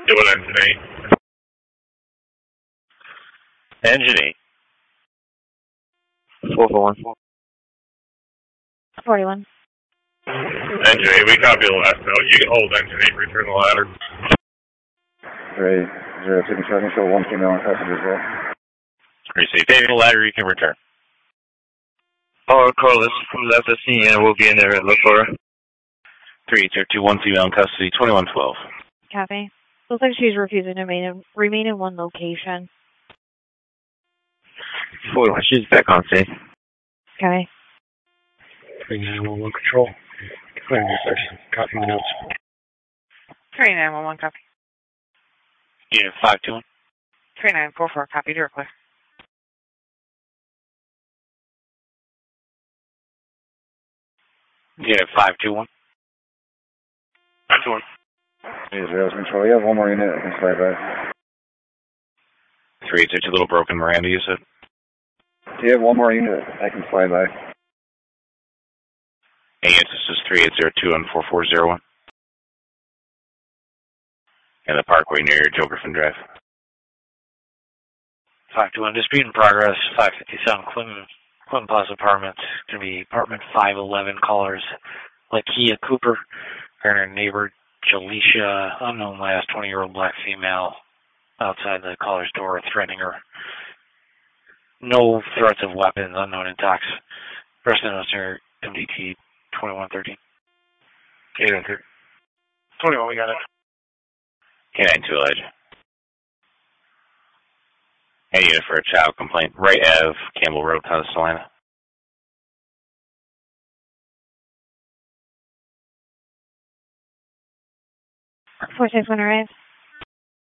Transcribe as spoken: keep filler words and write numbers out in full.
Yeah, what engine eight? Engine eight. four four one. forty-one. Engine eight, we copy the last note. You can hold engine eight, return the ladder. Three, zero, two, control, control, one female on passenger as well. Receive. Take the ladder, you can return. All callers from left the scene and we'll be in there at look for her. three zero two one female in custody, twenty-one twelve. Copy. Looks like she's refusing to remain in, remain in one location. forty-one, she's back on scene. Okay. three nine one one control. Clearing your section. Copy my notes. three nine one one, copy. Unit five two one. three nine four four, copy. You're clear. Unit five two one. five two one. Three, zero, control, you have one more unit, I can slide by. three zero two, Little Broken Miranda, you said? Do you have one more unit, I can slide by. Hey, this is three eight zero two on four four zero one. In the parkway near Joe Griffin Drive. five two one, dispute in progress, five fifty-seven Clinton, Clinton Plaza Apartments. It's going to be apartment five eleven, callers Lakia Cooper, her neighbor Jaleisha, unknown last, twenty-year-old black female, outside the caller's door, threatening her. No threats of weapons, unknown intox. Rest of us are M D T twenty-one thirteen. eight one three. twenty-one, we got it. K nine two, Elijah. Hey, unit for a child complaint. Right Ave, Campbell Road, Ponce Salina. four six one arrive.